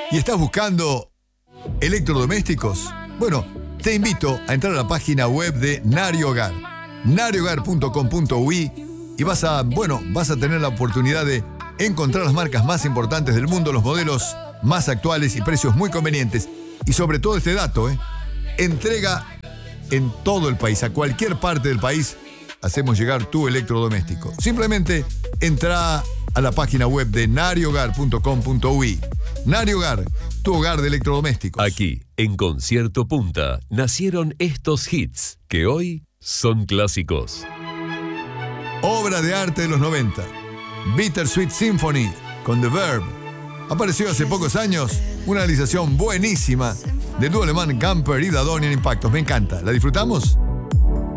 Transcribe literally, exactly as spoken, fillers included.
¿Y estás buscando electrodomésticos? Bueno, te invito a entrar a la página web de Nari Hogar, nari hogar punto com punto uy, y vas a, bueno, vas a tener la oportunidad de encontrar las marcas más importantes del mundo, los modelos más actuales y precios muy convenientes. Y sobre todo este dato, ¿eh? Entrega en todo el país, a cualquier parte del país, hacemos llegar tu electrodoméstico. Simplemente entra a la página web de nari hogar punto com punto uy. Nari Hogar, tu hogar de electrodomésticos. Aquí, en Concierto Punta, nacieron estos hits que hoy son clásicos. Obra de arte de los noventa. Bittersweet Symphony con The Verb. Apareció hace pocos años una realización buenísima del dúo alemán Gamper y Dadonian Impactos. Me encanta. ¿La disfrutamos?